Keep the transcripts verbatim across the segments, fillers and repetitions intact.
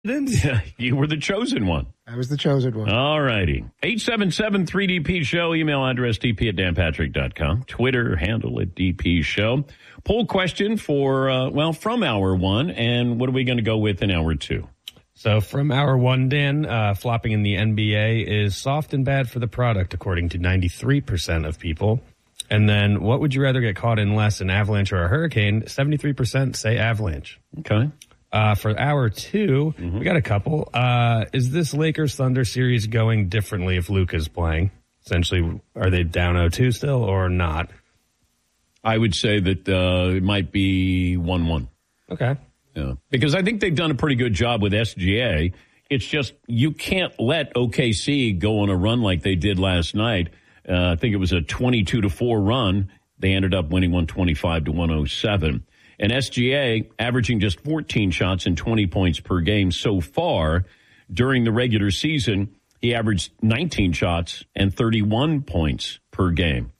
Yeah, you were the chosen one. I was the chosen one. All righty. eight seven seven three D P show. Email address d p at dan patrick dot com. Twitter handle at D P show. Poll question for, uh, well, from hour one. And what are we going to go with in hour two? So from hour one, Dan, uh, flopping in the N B A is soft and bad for the product, according to ninety-three percent of people. And then what would you rather get caught in less, an avalanche or a hurricane? seventy-three percent say avalanche. Okay. Uh, for hour two, mm-hmm. we got a couple. Uh, is this Lakers Thunder series going differently if Luka's playing? Essentially, are they down oh two still or not? I would say that uh, it might be one one. Okay. Yeah. Because I think they've done a pretty good job with S G A. It's just you can't let O K C go on a run like they did last night. Uh, I think it was a twenty-two to four run. They ended up winning one twenty-five to one oh seven. And S G A averaging just fourteen shots and twenty points per game so far. During the regular season, he averaged nineteen shots and thirty-one points per game.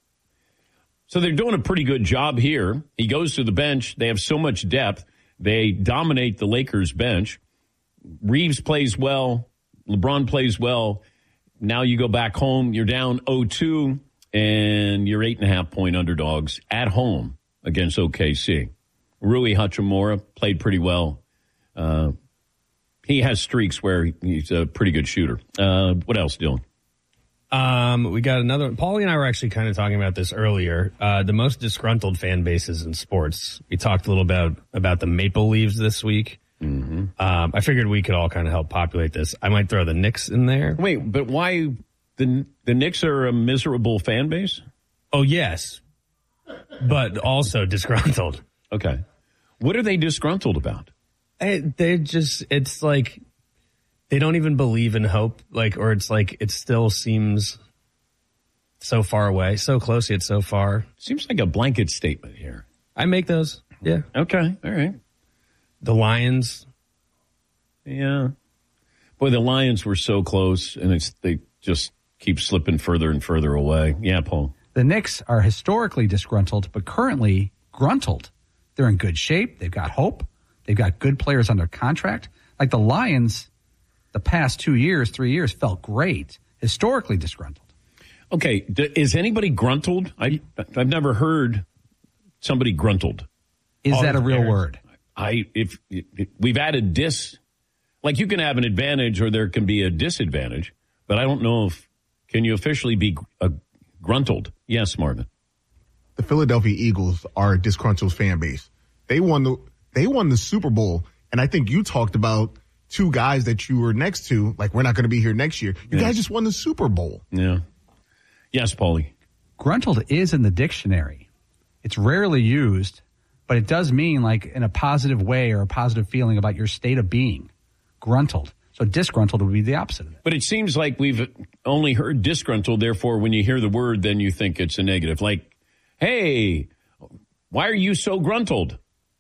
So they're doing a pretty good job here. He goes to the bench. They have so much depth. They dominate the Lakers bench. Reeves plays well. LeBron plays well. Now you go back home. You're down oh two, and you're eight and a half point underdogs at home against O K C. Rui Hachimura played pretty well. Uh, he has streaks where he's a pretty good shooter. Uh, what else, Dylan? Um, we got another one. Paulie and I were actually kind of talking about this earlier. Uh, the most disgruntled fan bases in sports. We talked a little about, about the Maple Leafs this week. Mm-hmm. Um, I figured we could all kind of help populate this. I might throw the Knicks in there. Wait, but why the the Knicks are a miserable fan base? Oh, yes. But also disgruntled. Okay. What are they disgruntled about? I, they just, it's like, they don't even believe in hope. Like, or it's like, it still seems so far away, so close yet so far. Seems like a blanket statement here. I make those. Yeah. Okay. All right. The Lions. Yeah. Boy, the Lions were so close, and it's they just keep slipping further and further away. Yeah, Paul. The Knicks are historically disgruntled, but currently gruntled. They're in good shape. They've got hope. They've got good players under contract. Like the Lions, the past two years, three years, felt great. Historically disgruntled. Okay. D- is anybody gruntled? I, I've never heard somebody gruntled. Is All that a real players. word? I if, if we've added dis, like you can have an advantage or there can be a disadvantage, but I don't know if can you officially be a gruntled? Yes, Marvin. The Philadelphia Eagles are a disgruntled fan base. They won the they won the Super Bowl, and I think you talked about two guys that you were next to. Like, we're not going to be here next year. You yes. guys just won the Super Bowl. Yeah. Yes, Paulie. Gruntled is in the dictionary. It's rarely used. But it does mean like in a positive way or a positive feeling about your state of being. Gruntled. So disgruntled would be the opposite of it. But it seems like we've only heard disgruntled. Therefore, when you hear the word, then you think it's a negative. Like, hey, why are you so gruntled?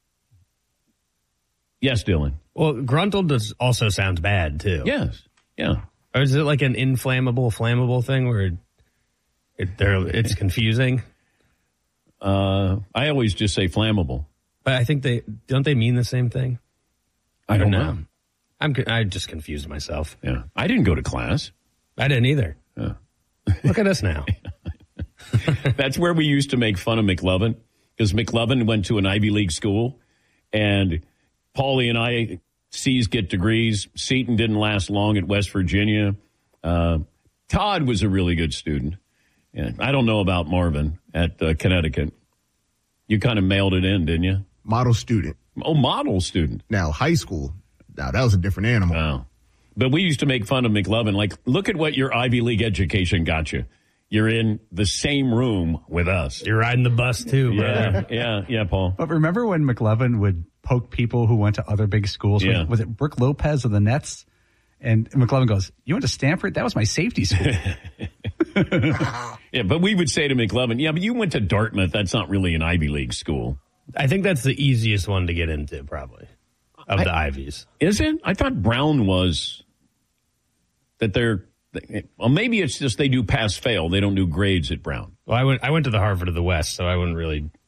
Yes, Dylan. Well, gruntled does also sounds bad, too. Yes. Yeah. Or is it like an inflammable, flammable thing where it, it's confusing? Uh, I always just say flammable. But I think they, don't they mean the same thing? I don't know. know. I'm, I just confused myself. Yeah. I didn't go to class. I didn't either. Yeah. Look at us now. That's where we used to make fun of McLovin, because McLovin went to an Ivy League school, and Paulie and I, C's get degrees. Seton didn't last long at West Virginia. Uh, Todd was a really good student. Yeah, I don't know about Marvin at uh, Connecticut. You kind of mailed it in, didn't you? Model student. Oh, model student. Now, high school, now that was a different animal. Wow. But we used to make fun of McLovin. Like, look at what your Ivy League education got you. You're in the same room with us. You're riding the bus, too, brother. Yeah, yeah, yeah, Paul. But remember when McLovin would poke people who went to other big schools? Yeah. Was, was it Brooke Lopez of the Nets? And McLovin goes, you went to Stanford? That was my safety school. Yeah, but we would say to McLovin, yeah, but you went to Dartmouth. That's not really an Ivy League school. I think that's the easiest one to get into, probably, of I, the Ivies. Is it? I thought Brown was that they're, well, maybe it's just they do pass-fail. They don't do grades at Brown. Well, I went I went to the Harvard of the West, so I wouldn't really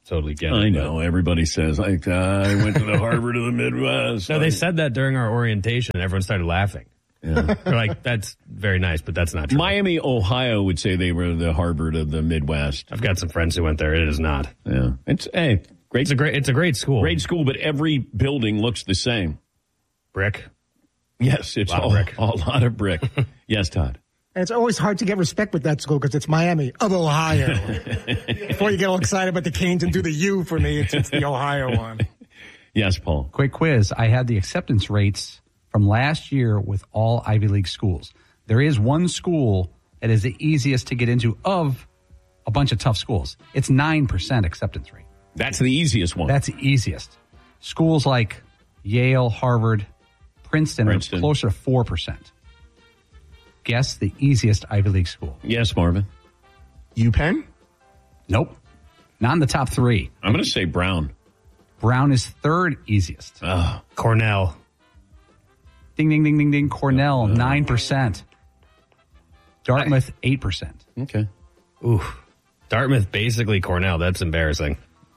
totally get it. I know. Everybody says, like, uh, I went to the Harvard of the Midwest. No, they said that during our orientation, and everyone started laughing. Yeah. They're like, that's very nice, but that's not true. Miami, Ohio would say they were the Harvard of the Midwest. I've got some friends who went there. It is not. Yeah. It's, hey, great. It's a great, it's a great school. Great school, but every building looks the same. Brick. Yes, it's a lot all, of brick. A lot of brick. Yes, Todd. And it's always hard to get respect with that school because it's Miami of Ohio. Before you get all excited about the Canes and do the U for me, it's, it's the Ohio one. Yes, Paul. Quick quiz. I had the acceptance rates from last year with all Ivy League schools. There is one school that is the easiest to get into of a bunch of tough schools. It's nine percent acceptance rate. That's the easiest one. That's the easiest. Schools like Yale, Harvard, Princeton, Princeton. are closer to four percent. Guess the easiest Ivy League school. Yes, Marvin. UPenn? Nope. Not in the top three. I'm going to say Brown. Brown is third easiest. Oh. Cornell. Ding, ding, ding, ding, ding. Cornell, nine percent. Dartmouth, eight percent. Okay. Ooh. Dartmouth, basically Cornell. That's embarrassing.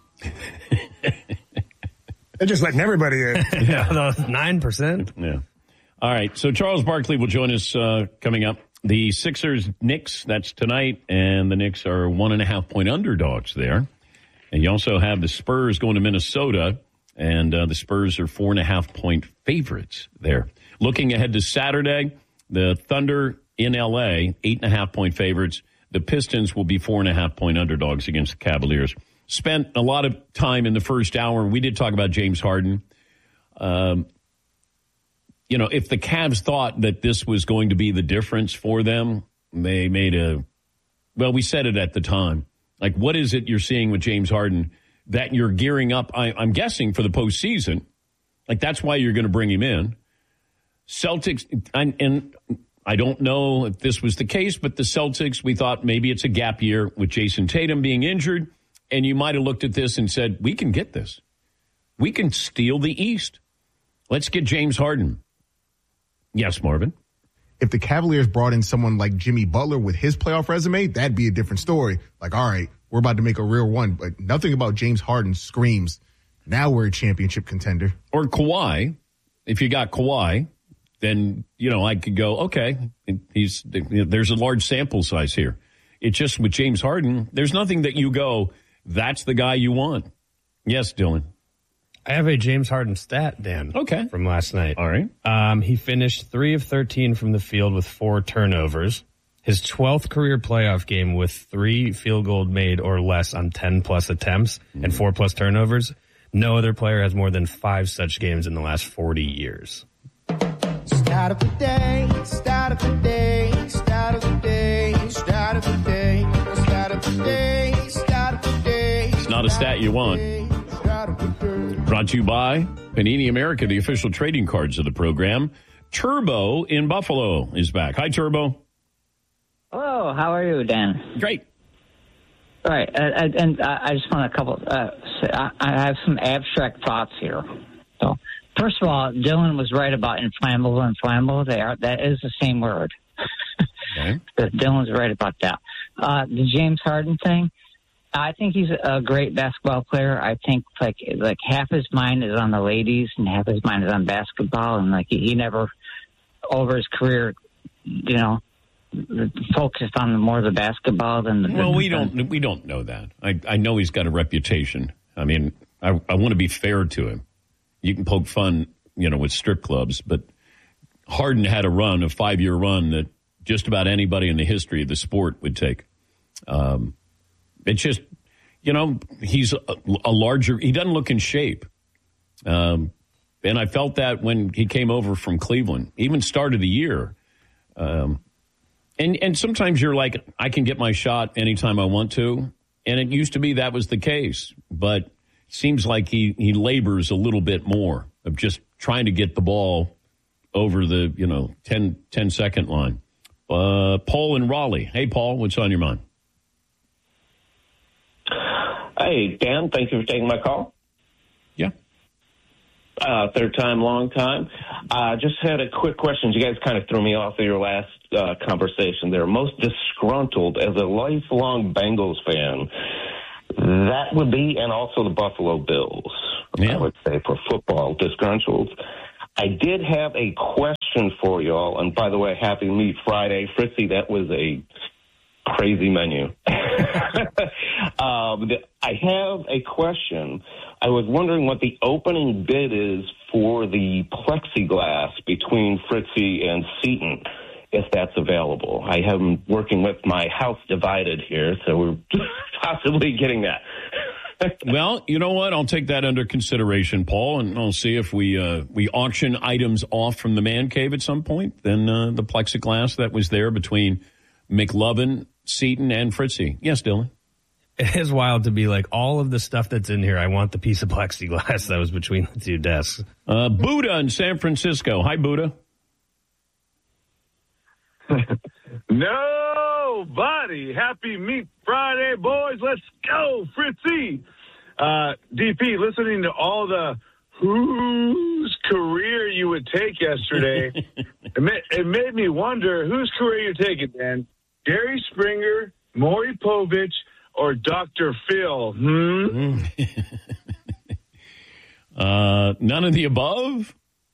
They're just letting everybody in. Yeah, nine percent. Yeah. All right. So Charles Barkley will join us uh, coming up. The Sixers, Knicks, that's tonight, and the Knicks are one and a half point underdogs there. And you also have the Spurs going to Minnesota, and uh, the Spurs are four and a half point favorites there. Looking ahead to Saturday, the Thunder in L A, eight and a half point favorites. The Pistons will be four and a half point underdogs against the Cavaliers. Spent a lot of time in the first hour. We did talk about James Harden. Um, you know, if the Cavs thought that this was going to be the difference for them, they made a, well, we said it at the time. Like, what is it you're seeing with James Harden that you're gearing up, I, I'm guessing, for the postseason? Like, that's why you're going to bring him in. Celtics, and, and I don't know if this was the case, but the Celtics, we thought maybe it's a gap year with Jason Tatum being injured, and you might have looked at this and said, we can get this. We can steal the East. Let's get James Harden. Yes, Marvin. If the Cavaliers brought in someone like Jimmy Butler with his playoff resume, that'd be a different story. Like, all right, we're about to make a real one, but nothing about James Harden screams, now we're a championship contender. Or Kawhi. If you got Kawhi, then, you know, I could go, okay, he's there's a large sample size here. It's just with James Harden, there's nothing that you go, that's the guy you want. Yes, Dylan. I have a James Harden stat, Dan. Okay. From last night. All right. Um, he finished three of thirteen from the field with four turnovers. His twelfth career playoff game with three field goal made or less on ten plus attempts mm-hmm. and four plus turnovers. No other player has more than five such games in the last forty years. Start of the day, start of the day, start of the day, start of the day, start of the day, start of the day. It's not a stat you want. Brought to you by Panini America, the official trading cards of the program. Turbo in Buffalo is back. Hi, Turbo. Hello, how are you, Dan? Great. All right, uh, and uh, I just want a couple, uh, I have some abstract thoughts here. So, first of all, Dylan was right about inflammable and flammable. They are, that is the same word. Okay. Dylan's right about that. Uh, the James Harden thing, I think he's a great basketball player. I think like like half his mind is on the ladies and half his mind is on basketball. And like he, he never, over his career, you know, focused on more of the basketball than the. Well, we don't we don't know that. I I know he's got a reputation. I mean, I I want to be fair to him. You can poke fun, you know, with strip clubs, but Harden had a run, a five year run that just about anybody in the history of the sport would take. Um, It's just, you know, he's a, a larger, he doesn't look in shape. Um, and I felt that when he came over from Cleveland, even started the year. Um, and, and sometimes you're like, I can get my shot anytime I want to. And it used to be that was the case. But it seems like he, he labors a little bit more of just trying to get the ball over the, you know, ten, ten second line. Uh, Paul in Raleigh. Hey, Paul, what's on your mind? Hey, Dan, thank you for taking my call. Yeah. Uh, third time, long time. I uh, just had a quick question. You guys kind of threw me off of your last uh, conversation there. Most disgruntled as a lifelong Bengals fan. That would be, and also the Buffalo Bills, Yeah. I would say, for football disgruntled. I did have a question for y'all, and by the way, happy Meat Friday. Fritzy, that was a crazy menu. um, the, I have a question. I was wondering what the opening bid is for the plexiglass between Fritzy and Seton, if that's available. I am working with my house divided here, so we're possibly getting that. Well, you know what? I'll take that under consideration, Paul, and I'll see if we uh, we auction items off from the man cave at some point. Then uh, the plexiglass that was there between McLovin, Seton, and Fritzy. Yes, Dylan? It is wild to be like, all of the stuff that's in here, I want the piece of plexiglass that was between the two desks. Uh, Buddha in San Francisco. Hi, Buddha. Nobody. Happy Meat Friday, boys. Let's go, Fritzy. Uh, D P, listening to all the whose career you would take yesterday, it, made, it made me wonder whose career you're taking, man. Gary Springer, Maury Povich, or Doctor Phil? Hmm? uh, none of the above?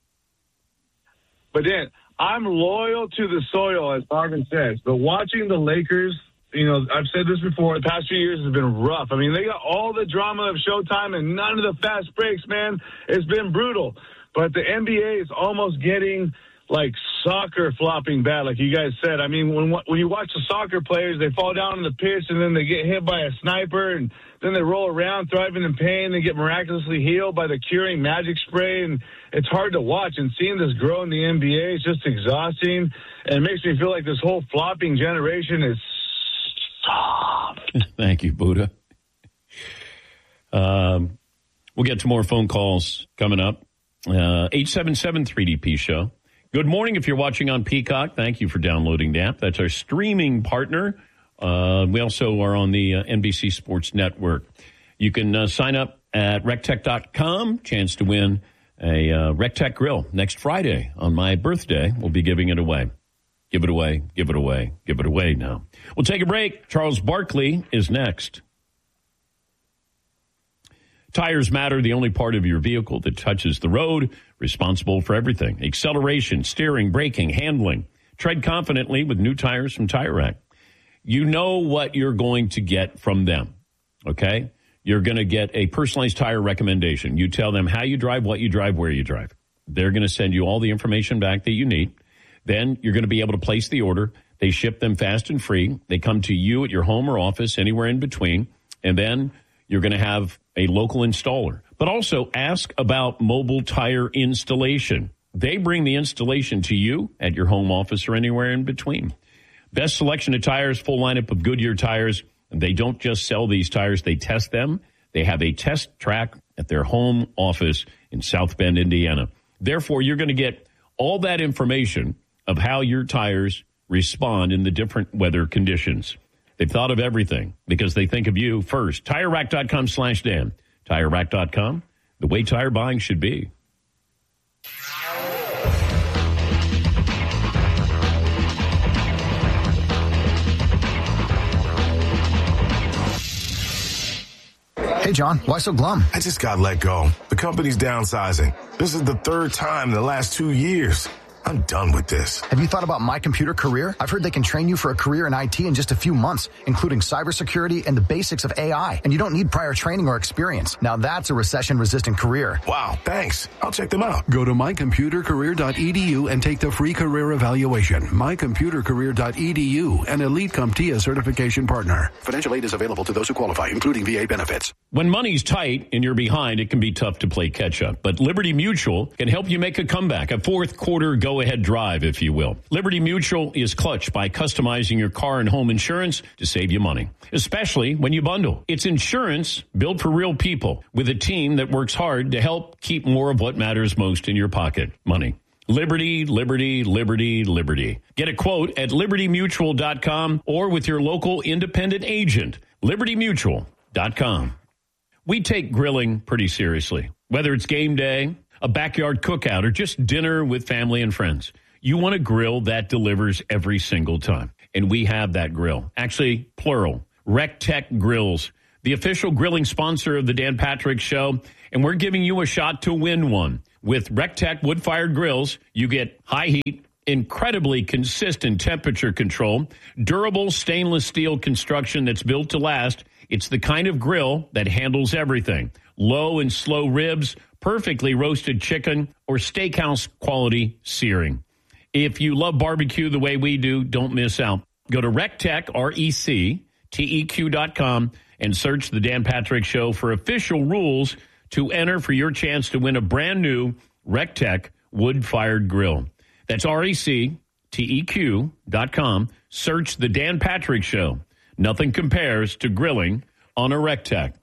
But then, I'm loyal to the soil, as Marvin says. But watching the Lakers, you know, I've said this before, the past few years has been rough. I mean, they got all the drama of Showtime and none of the fast breaks, man. It's been brutal. But the N B A is almost getting, like, soccer flopping bad, like you guys said. I mean, when when you watch the soccer players, they fall down on the pitch and then they get hit by a sniper and then they roll around thriving in pain. They get miraculously healed by the curing magic spray, and it's hard to watch. And seeing this grow in the N B A is just exhausting, and it makes me feel like this whole flopping generation is soft. Thank you, Buddha. Um, we'll get to more phone calls coming up. Uh, eight seven seven three D P show. Good morning if you're watching on Peacock. Thank you for downloading the app. That's our streaming partner. Uh, we also are on the uh, N B C Sports Network. You can uh, sign up at rectech dot com. Chance to win a uh, RecTech grill next Friday on my birthday. We'll be giving it away. Give it away, give it away, give it away now. We'll take a break. Charles Barkley is next. Tires matter, the only part of your vehicle that touches the road, responsible for everything. Acceleration, steering, braking, handling. Tread confidently with new tires from Tire Rack. You know what you're going to get from them, okay? You're going to get a personalized tire recommendation. You tell them how you drive, what you drive, where you drive. They're going to send you all the information back that you need. Then you're going to be able to place the order. They ship them fast and free. They come to you at your home or office, anywhere in between. And then you're going to have a local installer. But also ask about mobile tire installation. They bring the installation to you at your home office or anywhere in between. Best selection of tires, full lineup of Goodyear tires. And they don't just sell these tires, they test them. They have a test track at their home office in South Bend, Indiana. Therefore, you're going to get all that information of how your tires respond in the different weather conditions. They've thought of everything because they think of you first. Tire Rack dot com slash Dan. Tire Rack dot com, the way tire buying should be. Hey, John, why so glum? I just got let go. The company's downsizing. This is the third time in the last two years. I'm done with this. Have you thought about My Computer Career? I've heard they can train you for a career in I T in just a few months, including cybersecurity and the basics of A I. And you don't need prior training or experience. Now that's a recession-resistant career. Wow, thanks. I'll check them out. Go to my computer career dot e d u and take the free career evaluation. my computer career dot e d u, an Elite CompTIA certification partner. Financial aid is available to those who qualify, including V A benefits. When money's tight and you're behind, it can be tough to play catch-up. But Liberty Mutual can help you make a comeback, a fourth quarter go-ahead drive, if you will. Liberty Mutual is clutch by customizing your car and home insurance to save you money, especially when you bundle. It's insurance built for real people with a team that works hard to help keep more of what matters most in your pocket, money. Liberty, Liberty, Liberty, Liberty. Get a quote at liberty mutual dot com or with your local independent agent, liberty mutual dot com. We take grilling pretty seriously, whether it's game day, a backyard cookout, or just dinner with family and friends. You want a grill that delivers every single time. And we have that grill. Actually, plural. RecTech grills the official grilling sponsor of the Dan Patrick Show, and we're giving you a shot to win one. With RecTech wood-fired grills, you get high heat, incredibly consistent temperature control, durable stainless steel construction that's built to last. It's the kind of grill that handles everything. Low and slow ribs, perfectly roasted chicken, or steakhouse quality searing. If you love barbecue the way we do, don't miss out. Go to RecTech, R E C T E Q dot com, and search the Dan Patrick Show for official rules to enter for your chance to win a brand new RecTech wood-fired grill. That's R E C T E Q dot com. Search the Dan Patrick Show. Nothing compares to grilling on a RecTech.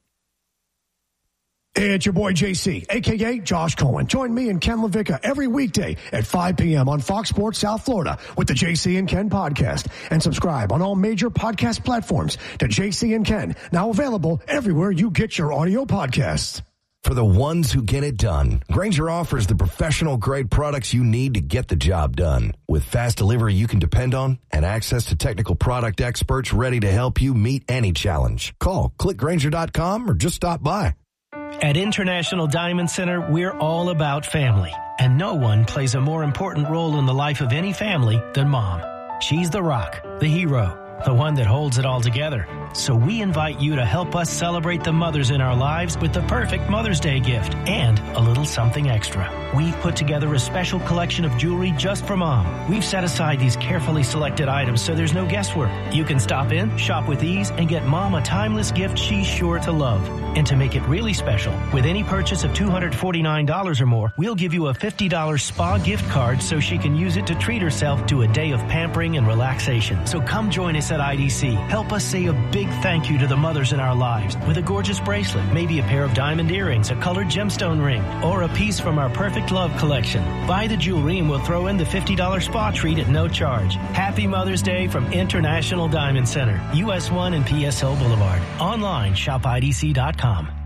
Hey, it's your boy J C, a k a. Josh Cohen. Join me and Ken LaVicka every weekday at five p.m. on Fox Sports South Florida with the J C and Ken podcast. And subscribe on all major podcast platforms to J C and Ken, now available everywhere you get your audio podcasts. For the ones who get it done, Grainger offers the professional-grade products you need to get the job done. With fast delivery you can depend on and access to technical product experts ready to help you meet any challenge. Call, click Grainger dot com, or just stop by. At International Diamond Center, we're all about family, and no one plays a more important role in the life of any family than Mom. She's the rock, the hero, the one that holds it all together. So we invite you to help us celebrate the mothers in our lives with the perfect Mother's Day gift and a little something extra. We've put together a special collection of jewelry just for Mom. We've set aside these carefully selected items so there's no guesswork. You can stop in, shop with ease, and get Mom a timeless gift she's sure to love. And to make it really special, with any purchase of two hundred forty-nine dollars or more, we'll give you a fifty dollars spa gift card so she can use it to treat herself to a day of pampering and relaxation. So come join us at I D C. Help us say a big thank you to the mothers in our lives with a gorgeous bracelet, maybe a pair of diamond earrings, a colored gemstone ring, or a piece from our Perfect Love collection. Buy the jewelry and we'll throw in the fifty dollars spa treat at no charge. Happy Mother's Day from International Diamond Center, U S one and P S L Boulevard. Online, shop I D C dot com.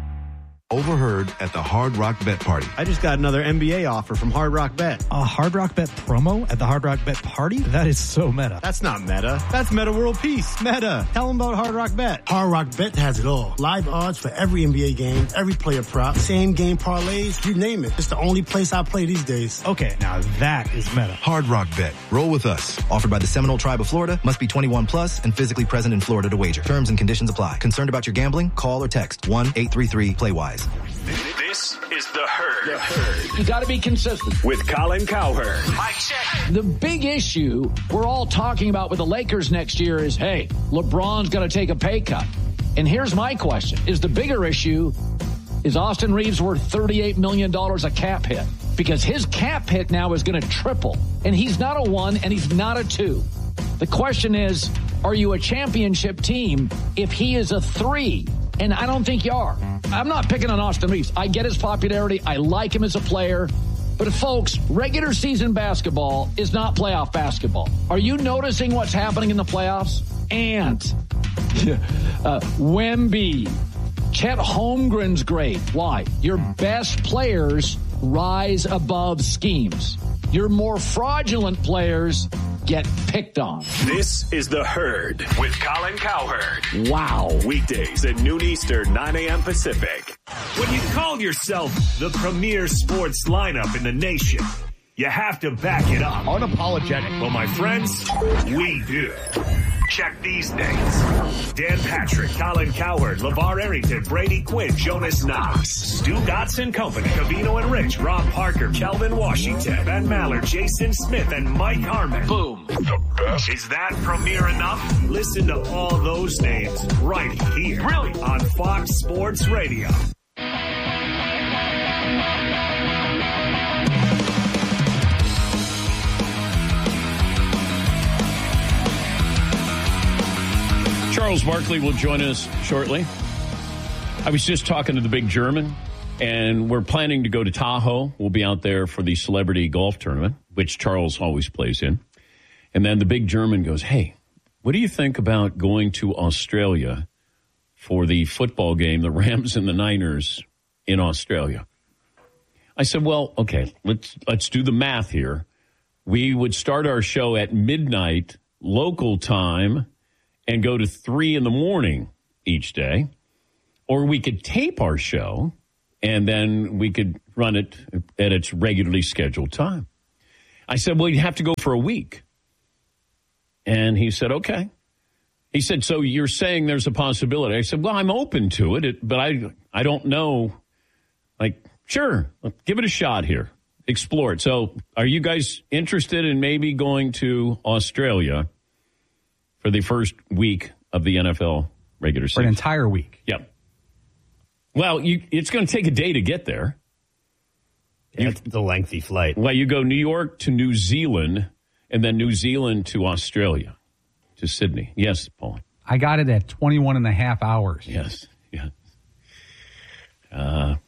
Overheard at the Hard Rock Bet Party. I just got another N B A offer from Hard Rock Bet. A Hard Rock Bet promo at the Hard Rock Bet Party? That is so meta. That's not meta. That's Meta World Peace. Meta. Tell them about Hard Rock Bet. Hard Rock Bet has it all. Live odds for every N B A game, every player prop, same game parlays, you name it. It's the only place I play these days. Okay, now that is meta. Hard Rock Bet. Roll with us. Offered by the Seminole Tribe of Florida. Must be twenty-one plus and physically present in Florida to wager. Terms and conditions apply. Concerned about your gambling? Call or text one eight three three play wise. This is The Herd. The Herd. You got to be consistent. With Colin Cowherd. Mike check. The big issue we're all talking about with the Lakers next year is, hey, LeBron's going to take a pay cut. And here's my question. Is the bigger issue, is Austin Reeves worth thirty-eight million dollars a cap hit? Because his cap hit now is going to triple. And he's not a one and he's not a two. The question is, are you a championship team if he is a three? And I don't think you are. I'm not picking on Austin Reeves. I get his popularity. I like him as a player. But folks, regular season basketball is not playoff basketball. Are you noticing what's happening in the playoffs? And uh, Wemby, Chet Holmgren's great. Why? Your best players rise above schemes. Your more fraudulent players get picked on. This is The Herd with Colin Cowherd. Wow. Weekdays at noon Eastern, nine a.m. Pacific. When you call yourself the premier sports lineup in the nation, you have to back it up. Unapologetic. Well, my friends, we do. Check these names. Dan Patrick, Colin Cowherd, LeVar Arrington, Brady Quinn, Jonas Knox, Stu Dotson Company, Cavino and Rich, Rob Parker, Kelvin Washington, Ben Mallard, Jason Smith, and Mike Harmon. Boom. The best. Is that premier enough? Listen to all those names right here. Really? On Fox Sports Radio. Charles Barkley will join us shortly. I was just talking to the big German, and we're planning to go to Tahoe. We'll be out there for the celebrity golf tournament, which Charles always plays in. And then the big German goes, hey, what do you think about going to Australia for the football game, the Rams and the Niners in Australia? I said, well, okay, let's let's do the math here. We would start our show at midnight local time and go to three in the morning each day. or we could tape our show, and then we could run it at its regularly scheduled time. I said, well, you'd have to go for a week. And he said, okay. He said, so you're saying there's a possibility. I said, well, I'm open to it, it but I I don't know. Like, sure, give it a shot here. Explore it. So are you guys interested in maybe going to Australia for the first week of the N F L regular season? For an entire week? Yep. Well, you, it's going to take a day to get there. Yeah, it's the lengthy flight. Well, you go New York to New Zealand, and then New Zealand to Australia, to Sydney. Yes, Paul. I got it at twenty-one and a half hours. Yes, yes. Uh,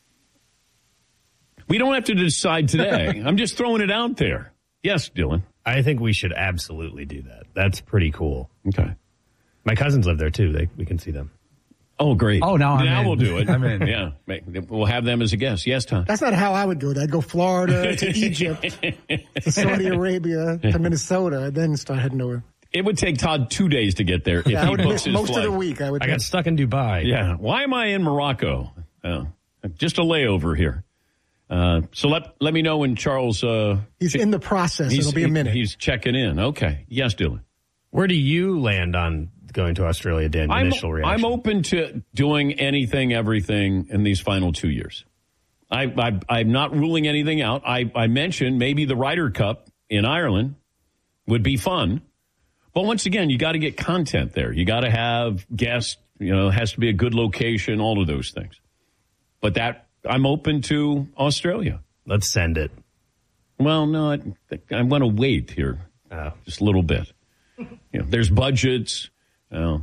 we don't have to decide today. I'm just throwing it out there. Yes, Dylan. I think we should absolutely do that. That's pretty cool. Okay. My cousins live there, too. They, we can see them. Oh, great. Oh, now I'm now in. we'll do it. I'm in. Yeah. We'll have them as a guest. Yes, Tom. That's not how I would do it. I'd go Florida to Egypt to Saudi Arabia to Minnesota and then start heading over. It would take Todd two days to get there if Yeah, I he would books miss his most flight. of the week. I would. I got stuck in Dubai. Yeah. Why am I in Morocco? Oh, just a layover here. Uh, so let let me know when Charles... Uh, He's in the process. It'll be a minute. He, he's checking in. Okay. Yes, Dylan. Where do you land on going to Australia, Dan? I'm, Initial reaction. I'm open to doing anything, everything in these final two years. I, I, I'm not ruling anything out. I, I mentioned maybe the Ryder Cup in Ireland would be fun. But once again, you got to get content there. You got to have guests. You know, it has to be a good location, all of those things. But that I'm open to Australia. Let's send it. Well, no, I, I want to wait here oh. just a little bit. You know, there's budgets. Uh,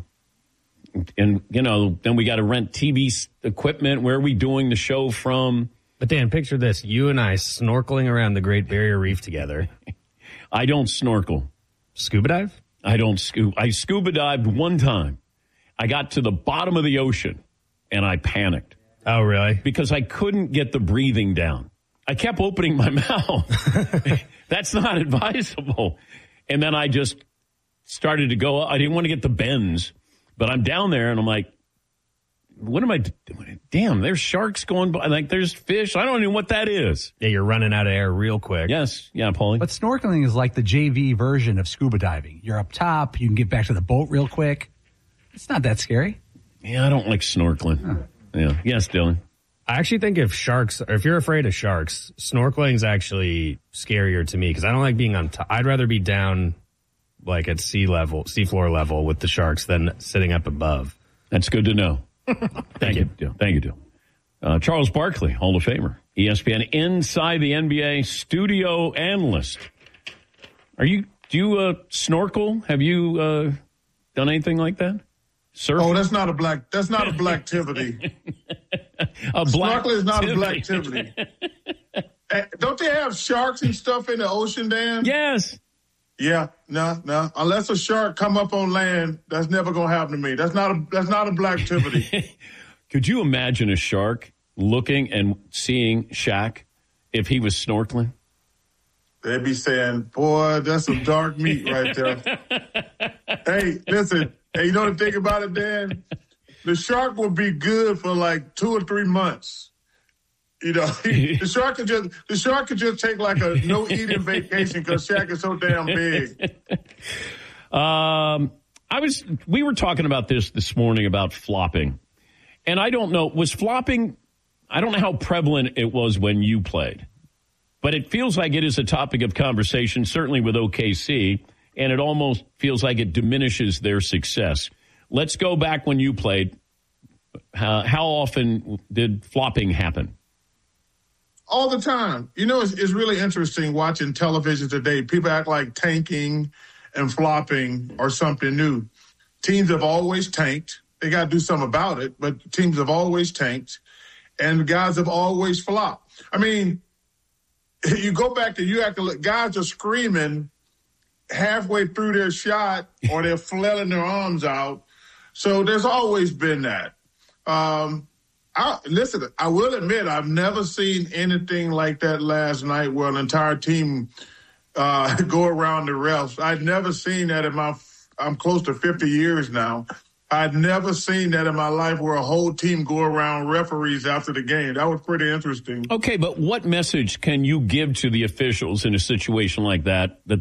and, you know, then we got to rent T V equipment. Where are we doing the show from? But, Dan, picture this. You and I snorkeling around the Great Barrier Reef together. I don't snorkel. Scuba dive? I don't scuba. I scuba dived one time. I got to the bottom of the ocean, and I panicked. Oh, really? Because I couldn't get the breathing down. I kept opening my mouth. That's not advisable. And then I just started to go. I didn't want to get the bends, but I'm down there, and I'm like, what am I doing? Damn, there's sharks going by. Like, there's fish. I don't know what that is. Yeah, you're running out of air real quick. Yes. Yeah, Paulie. But snorkeling is like the J V version of scuba diving. You're up top. You can get back to the boat real quick. It's not that scary. Yeah, I don't like snorkeling. Huh. Yeah. Yes, Dylan. I actually think if sharks, or if you're afraid of sharks, snorkeling is actually scarier to me because I don't like being on top. I'd rather be down like at sea level, seafloor level with the sharks than sitting up above. That's good to know. Thank you. Dylan. Thank you, Dylan. Uh, Charles Barkley, Hall of Famer, E S P N Inside the N B A studio analyst. Are you, do you uh, snorkel? Have you uh, done anything like that? Surfing? Oh, that's not a black. That's not a black activity. a black Snorkeling is not a black activity. Hey, don't they have sharks and stuff in the ocean, Dan? Yes. Yeah. No. No. Unless a shark come up on land, that's never gonna happen to me. That's not a. That's not a black activity. Could you imagine a shark looking and seeing Shaq if he was snorkeling? They'd be saying, "Boy, that's some dark meat right there." Hey, listen. Hey, you know the thing about it, Dan? The shark will be good for like two or three months. You know, the shark could just the shark could just take like a no eating vacation because Shaq is so damn big. Um, I was we were talking about this this morning about flopping, and I don't know was flopping. I don't know how prevalent it was when you played, but it feels like it is a topic of conversation, certainly with O K C. And it almost feels like it diminishes their success. Let's go back when you played. Uh, how often did flopping happen? All the time. You know, it's, it's really interesting watching television today. People act like tanking and flopping are something new. Teams have always tanked. They got to do something about it, but teams have always tanked, and guys have always flopped. I mean, you go back to you act like guys are screaming halfway through their shot or they're flailing their arms out. So there's always been that. Um, I, listen, I will admit I've never seen anything like that last night where an entire team uh, go around the refs. I've never seen that in my, I'm close to fifty years now. I'd never seen that in my life where a whole team go around referees after the game. That was pretty interesting. Okay, but what message can you give to the officials in a situation like that, that